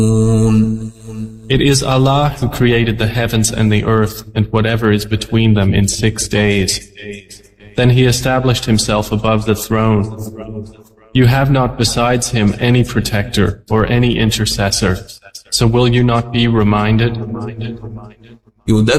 It is Allah who created the heavens and the earth and whatever is between them in 6 days. Then He established Himself above the throne. You have not besides Him any protector or any intercessor. So will you not be reminded?